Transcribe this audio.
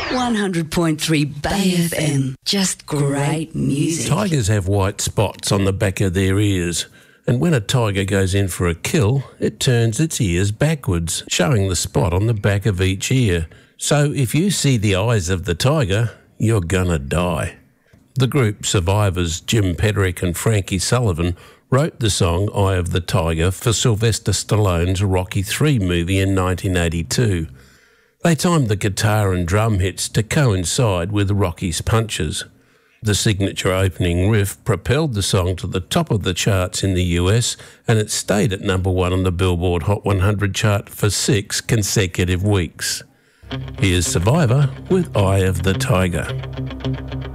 100.3 Bay FM. Just great music. Tigers have white spots on the back of their ears, and when a tiger goes in for a kill, it turns its ears backwards, showing the spot on the back of each ear. So if you see the eyes of the tiger, you're gonna die. The group Survivors, Jim Pederick and Frankie Sullivan, wrote the song Eye of the Tiger for Sylvester Stallone's Rocky III movie in 1982. They timed the guitar and drum hits to coincide with Rocky's punches. The signature opening riff propelled the song to the top of the charts in the US, and it stayed at number 1 on the Billboard Hot 100 chart for 6 consecutive weeks. Here's Survivor with Eye of the Tiger.